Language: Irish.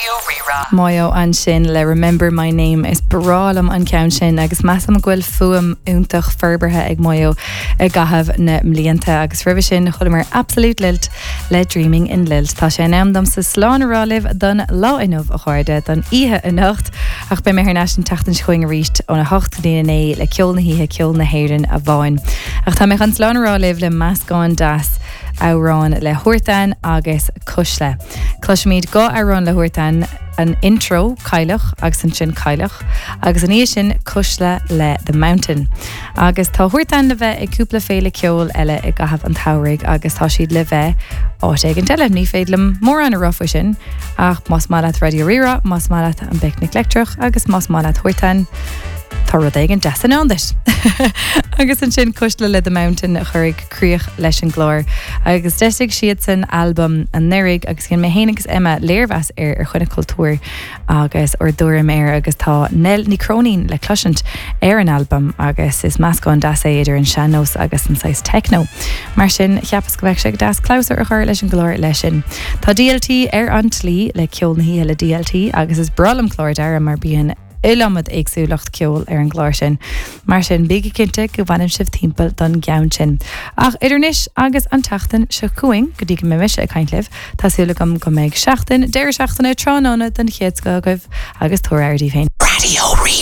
Radio Rira. Mayo an sin le Remember My Name is bralam an count sin agus massam gwil fuam úntach ferberthe ag mayo ag gahabh na mlíanta agus ribh sin chulimar absolute lilt le Dreaming in Lilt. Tá sé nemdam sa sláán arálibh don lá inmh a chuirde don ihe a nacht ach be mé ar nasin tatan chuing a ríist ó na 8 DNA le ceol na híthe ceol na héireann a bháin. Ach tá mé an sláán arálibh le meascáin das árán le thuirteáin agus cusle. Cluisiid go árán le thuirteáin an intro cailech agus an sin cailech agus an sin cusle le The Mountain. Agus tá thuirteáin le bheith ag cúpla féile ceol eile ag gahabh an táraigh agus tá siad le bheith áit ag an teileh ní féadlam mór an a rofa sin ach más mála Radio Rira, más mála an Picnic Lectrach agus más mála thuirteáin tá rud ag an deas an andis. Agus an sin cusle le The Mountain a churig críoch leis an glór. Agus deisig siad san album an nerig agus cin mé héanagus Emma léirhas ar chuine cultúr agus or dúrim agus tá Nel ní Cronín le cluisiint ar an album agus is meascáin das é idir an seanós agus an sais techno. Mar sin cheapas go bheith sé das clásar a chuir leis an glór leis sin. Tá DLT ar an tlí le ceol na hí le DLT agus is bralam clór dar mar bíon Ilamad éagsúlacht ceol ar an gláir sin. Mar sin bíige cinnte go bhanim sibh timpeall don gceann sin. Ach idirnis agus an tachtain se cuaing go dtí go mé mise a caintlibh tásúla go méid seachtain, déir seachtainna tránóna den chéad go agus tóir airdí féin. Radio Rira.